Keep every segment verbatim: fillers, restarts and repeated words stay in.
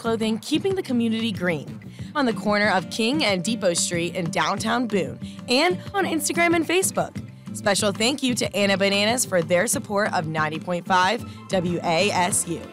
clothing keeping the community green. On the corner of King and Depot Street in downtown Boone, and on Instagram and Facebook. Special thank you to Anna Bananas for their support of ninety point five W A S U.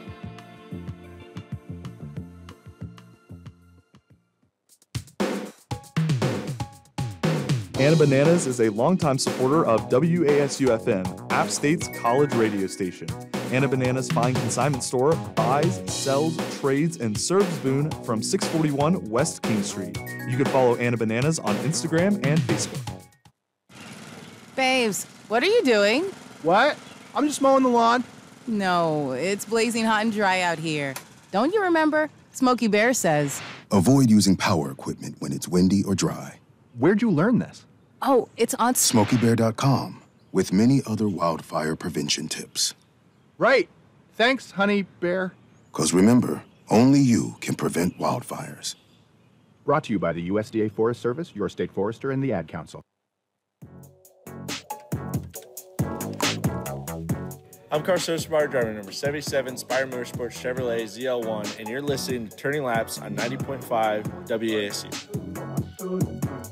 Anna Bananas is a longtime supporter of W A S U F M, App State's college radio station. Anna Bananas Fine Consignment Store buys, sells, trades, and serves Boone from six forty-one West King Street. You can follow Anna Bananas on Instagram and Facebook. Babes, what are you doing? What? I'm just mowing the lawn. No, it's blazing hot and dry out here. Don't you remember? Smokey Bear says. Avoid using power equipment when it's windy or dry. Where'd you learn this? Oh, it's on Smokey Bear dot com, with many other wildfire prevention tips. Right. Thanks, Honey Bear. Because remember, only you can prevent wildfires. Brought to you by the U S D A Forest Service, your state forester, and the Ad Council. I'm Carson Spire, driver number seventy-seven, Spire Motorsports Chevrolet Z L one, and you're listening to Turning Laps on ninety point five W A S U.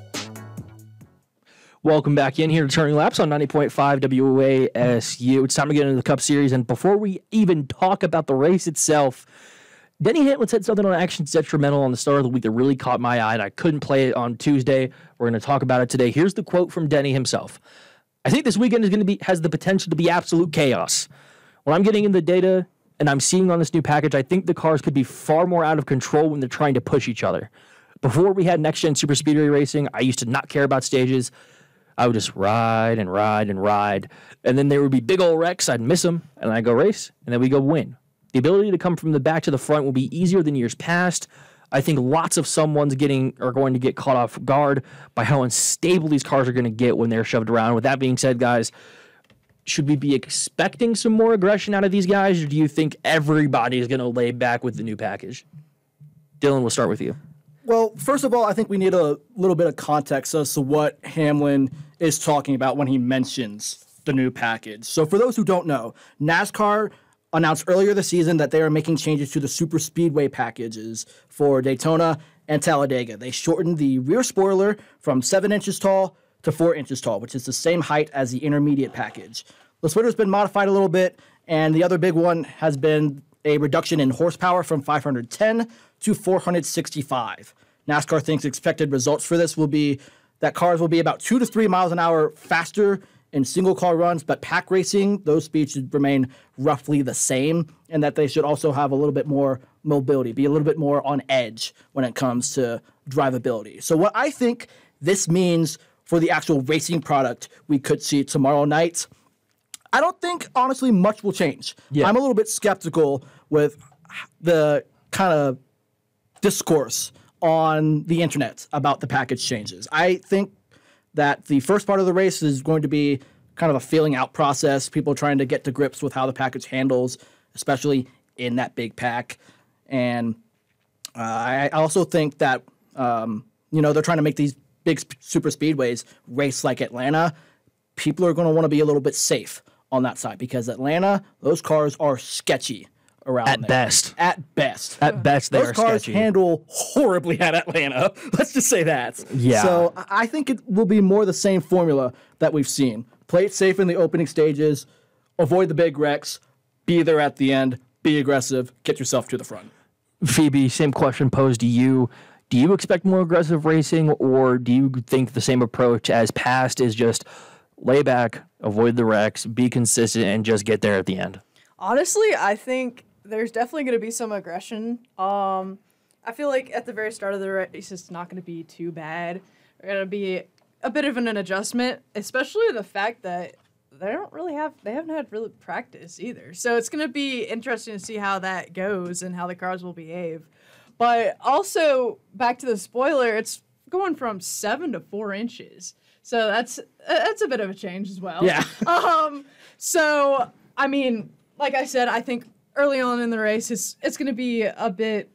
Welcome back in here to Turning Laps on ninety point five W A S U. It's time to get into the Cup Series, and before we even talk about the race itself, Denny Hamlin said something on Actions Detrimental on the start of the week that really caught my eye, and I couldn't play it on Tuesday. We're going to talk about it today. Here's the quote from Denny himself. I think this weekend is going to be has the potential to be absolute chaos. When I'm getting in the data and I'm seeing on this new package, I think the cars could be far more out of control when they're trying to push each other. Before we had next-gen super speedway racing, I used to not care about stages. I would just ride and ride and ride. And then there would be big old wrecks. I'd miss them, and I'd go race, and then we go win. The ability to come from the back to the front will be easier than years past. I think lots of someone's getting are going to get caught off guard by how unstable these cars are going to get when they're shoved around. With that being said, guys, should we be expecting some more aggression out of these guys, or do you think everybody is going to lay back with the new package? Dylan, we'll start with you. Well, first of all, I think we need a little bit of context as to what Hamlin is talking about when he mentions the new package. So for those who don't know, NASCAR announced earlier this season that they are making changes to the super speedway packages for Daytona and Talladega. They shortened the rear spoiler from seven inches tall to four inches tall, which is the same height as the intermediate package. The splitter's been modified a little bit, and the other big one has been a reduction in horsepower from five hundred ten to four hundred sixty-five. NASCAR thinks expected results for this will be that cars will be about two to three miles an hour faster in single car runs, but pack racing, those speeds should remain roughly the same, and that they should also have a little bit more mobility, be a little bit more on edge when it comes to drivability. So what I think this means for the actual racing product we could see tomorrow night, I don't think, honestly, much will change. Yeah. I'm a little bit skeptical with the kind of discourse on the internet about the package changes. I think that the first part of the race is going to be kind of a feeling out process, people trying to get to grips with how the package handles, especially in that big pack. And uh, I also think that, um, you know, they're trying to make these big sp- super speedways race like Atlanta. People are going to want to be a little bit safe on that side because Atlanta, those cars are sketchy. Around at there. best. At best. At best, they Those are cars sketchy. handle horribly at Atlanta. Let's just say that. Yeah. So I think it will be more the same formula that we've seen. Play it safe in the opening stages, avoid the big wrecks, be there at the end, be aggressive, get yourself to the front. Phoebe, same question posed to you. Do you expect more aggressive racing, or do you think the same approach as past is just lay back, avoid the wrecks, be consistent, and just get there at the end? Honestly, I think there's definitely going to be some aggression. Um, I feel like at the very start of the race, it's not going to be too bad. It's going to be a bit of an, an adjustment, especially the fact that they don't really have, they haven't had really practice either. So it's going to be interesting to see how that goes and how the cars will behave. But also, back to the spoiler, it's going from seven to four inches. So that's that's a bit of a change as well. Yeah. um. So, I mean, like I said, I think early on in the race, it's, it's going to be a bit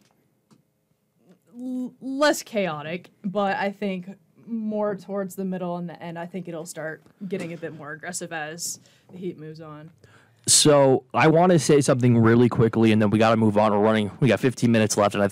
l- less chaotic, but I think more towards the middle and the end, I think it'll start getting a bit more aggressive as the heat moves on. So I want to say something really quickly, and then we got to move on. We're running. We got fifteen minutes left, and I